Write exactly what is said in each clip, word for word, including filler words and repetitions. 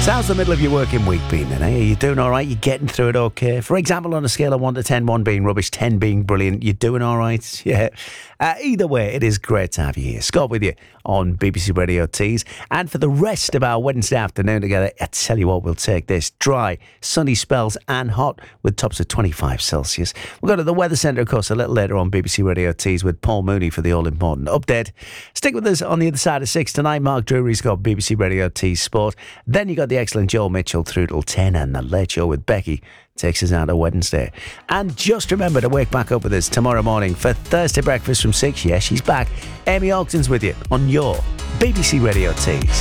How's the middle of your working week been then, eh? Are you doing all right? You getting through it okay? For example, on a scale of one to ten, one being rubbish, ten being brilliant, you doing all right? Yeah. Uh, either way, it is great to have you here. Scott with you on B B C Radio Tees. And for the rest of our Wednesday afternoon together, I tell you what, we'll take this. Dry, sunny spells and hot with tops of twenty-five Celsius. We'll go to the Weather Centre, of course, a little later on B B C Radio Tees with Paul Mooney for the all-important update. Stick with us on the other side of six tonight. Mark Drury's got B B C Radio Tees Sport. Then you got the excellent Joel Mitchell through till ten, and the Late Show with Becky takes us out of Wednesday. And just remember to wake back up with us tomorrow morning for Thursday breakfast from six. Yes, she's back. Amy Ogden's with you on your B B C Radio Tees.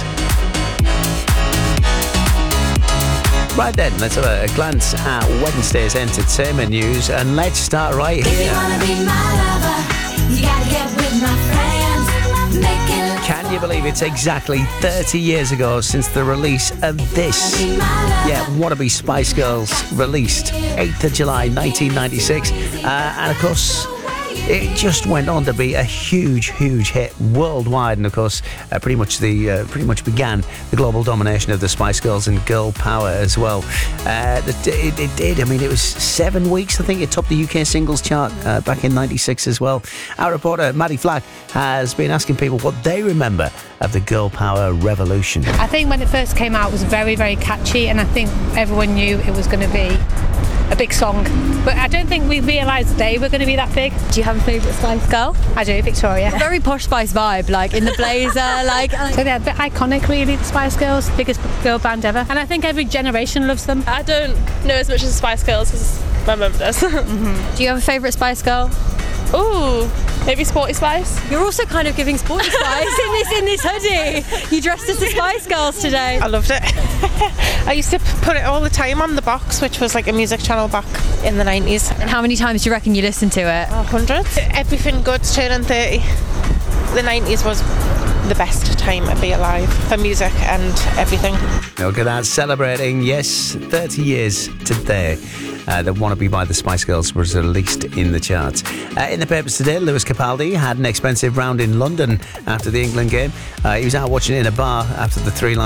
Right then, let's have a glance at Wednesday's entertainment news, and let's start right here. If you wanna be my lover, you gotta get with my friends. Make it Can you believe it's exactly thirty years ago since the release of this? Yeah, Wannabe Spice Girls released eighth of July nineteen ninety-six. Uh, and of course, it just went on to be a huge, huge hit worldwide, and of course, uh, pretty much the uh, pretty much began the global domination of the Spice Girls and girl power as well. Uh, it, it did. I mean, it was seven weeks. I think it topped the U K singles chart uh, back in ninety-six as well. Our reporter Maddie Flack has been asking people what they remember of the girl power revolution. I think when it first came out, it was very, very catchy, and I think everyone knew it was going to be a big song, but I don't think we realised they were going to be that big. Do you have a favourite Spice Girl? I do, Victoria. Very posh Spice vibe, like in the blazer, like. So they're a bit iconic, really, the Spice Girls, biggest girl band ever, and I think every generation loves them. I don't know as much as the Spice Girls as my mum does. Mm-hmm. Do you have a favourite Spice Girl? Ooh, maybe Sporty Spice. You're also kind of giving Sporty Spice in this in this hoodie. You dressed as the Spice Girls today. I loved it. I used to put it all the time on the box, which was like a music channel back in the nineties. And how many times do you reckon you listened to it? Oh, hundreds. Everything Good's turning thirty. The nineties was the best time to be alive for music and everything. Look at that, celebrating, yes, thirty years today. Uh, that Wannabe by the Spice Girls was released in the charts. Uh, in the papers today, Lewis Capaldi had an expensive round in London after the England game. Uh, he was out watching it in a bar after the three